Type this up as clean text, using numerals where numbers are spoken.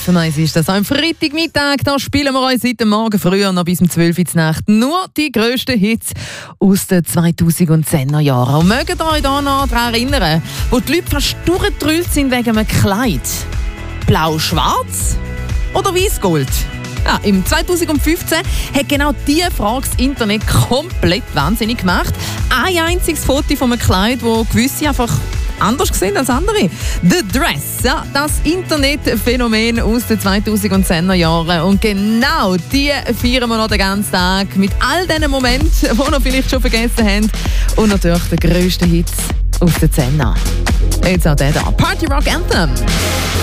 FM1 ist das. Am Freitagmittag, da spielen wir uns heute Morgen früher noch bis um 12 Uhr in der Nacht nur die grössten Hits aus den 2010er Jahren. Und mögt ihr euch da noch daran erinnern, wo die Leute fast durchgedrüllt sind wegen einem Kleid? Blau-schwarz oder weiß-gold? Ja, im 2015 hat genau diese Frage das Internet komplett wahnsinnig gemacht. Ein einziges Foto von einem Kleid, das gewisse einfach anders gesehen als andere. The Dress, ja, das Internetphänomen aus den 2010er Jahren. Und genau die feiern wir noch den ganzen Tag mit all diesen Momenten, die wir vielleicht schon vergessen haben. Und natürlich den grössten Hits aus den 10er. Jetzt auch der da. Party Rock Anthem.